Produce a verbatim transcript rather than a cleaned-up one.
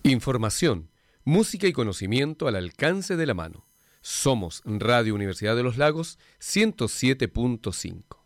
Información, música y conocimiento al alcance de la mano. Somos Radio Universidad de los Lagos ciento siete punto cinco.